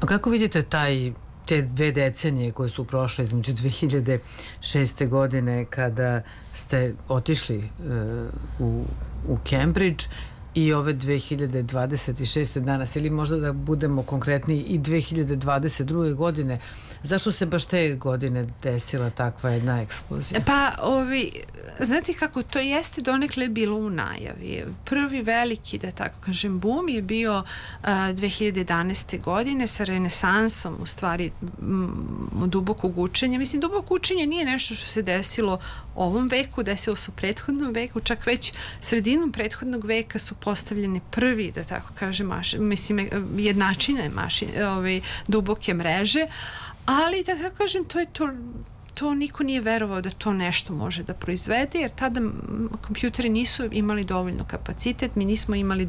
Kako vidite te 2 decenije koje su prošle između 2006. godine kada ste otišli u Cambridge i ove 2026. danas, ili možda da budemo konkretni i 2022. godine? Zašto se baš te godine desila takva jedna eksplozija? Pa, znate kako, to jeste donekle bilo u najavi. Prvi veliki, da tako kažem, boom je bio 2011. godine sa renesansom, u stvari, dubokog učenja. Mislim, duboko učenje nije nešto što se desilo ovom veku, desilo se u prethodnom veku, čak već sredinom prethodnog veka su postavljeni prvi, da tako kažem, jednačine duboke mreže, ali da tako kažem, to niko nije verovao da to nešto može da proizvede, jer tada kompjuteri nisu imali dovoljno kapacitet, mi nismo imali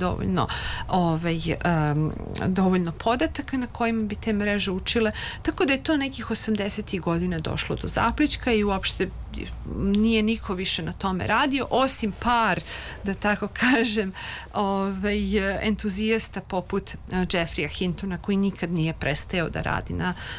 dovoljno podataka na kojima bi te mreže učile, tako da je to nekih 80. godina došlo do zaplićka i uopšte nije niko više na tome radio, osim par, da tako kažem, entuzijasta poput Jeffreya Hintona, koji nikad nije prestajao da radi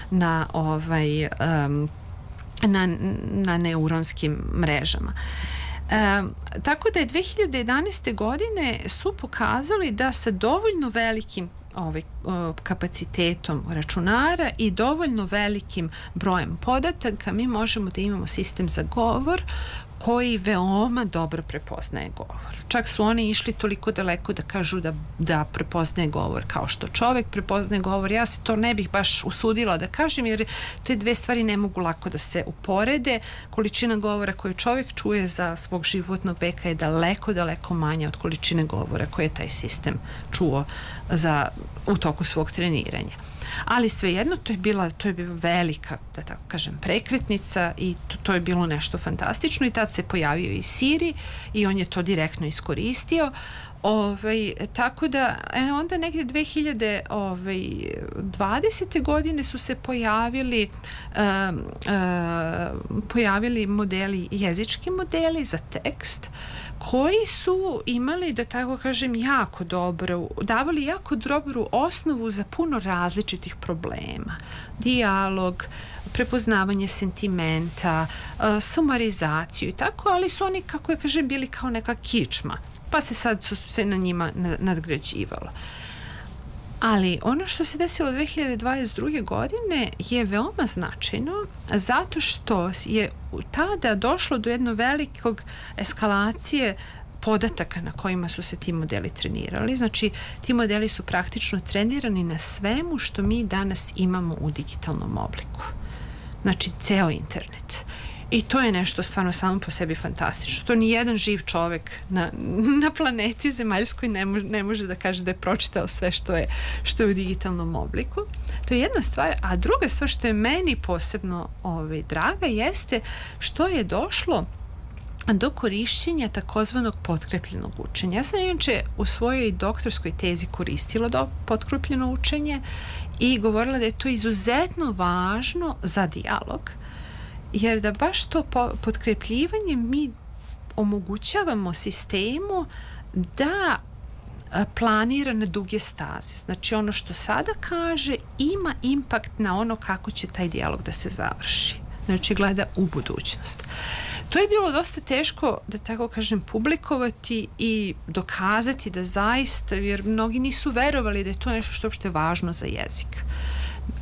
na neuronskim mrežama. Tako da je 2011. godine su pokazali da sa dovoljno velikim kapacitetom računara i dovoljno velikim brojem podataka mi možemo da imamo sistem za govor koji veoma dobro prepoznaje govor. Čak su oni išli toliko daleko da kažu da prepoznaje govor kao što čovek prepoznaje govor. Ja se to ne bih baš usudila da kažem, jer te dve stvari ne mogu lako da se uporede. Količina govora koju čovek čuje za svog životnog veka je daleko, daleko manja od količine govora koje je taj sistem čuo u toku svog treniranja. Ali svejedno to je bila velika, da tako kažem, prekretnica i to je bilo nešto fantastično i tad se pojavio i Siri i on je to direktno iskoristio. Tako da onda negdje 2020. godine su se pojavili modeli, jezički modeli za tekst koji su imali, da tako kažem, davali jako dobru osnovu za puno različitih problema. Dijalog, prepoznavanje sentimenta, sumarizaciju i tako, ali su oni, kako ja kažem, bili kao neka kičma. Pa su se na njima nadgrađivalo. Ali ono što se desilo 2022. godine je veoma značajno zato što je tada došlo do jedno velikog eskalacije podataka na kojima su se ti modeli trenirali. Znači, ti modeli su praktično trenirani na svemu što mi danas imamo u digitalnom obliku. Znači, ceo internet. I to je nešto stvarno samo po sebi fantastično. To ni jedan živ čovek na planeti zemaljskoj ne može da kaže da je pročitao sve što je u digitalnom obliku. To je jedna stvar. A druga stvar što je meni posebno draga jeste što je došlo do korišćenja takozvanog potkrepljenog učenja. Ja sam inače u svojoj doktorskoj tezi koristila potkrepljeno učenje i govorila da je to izuzetno važno za dijalog, jer da baš to potkrepljivanje mi omogućavamo sistemu da planira na duge staze. Znači, ono što sada kaže ima impakt na ono kako će taj dijalog da se završi. Znači, gleda u budućnost. To je bilo dosta teško, da tako kažem, publikovati i dokazati da zaista, jer mnogi nisu verovali da je to nešto što je uopšte važno za jezik.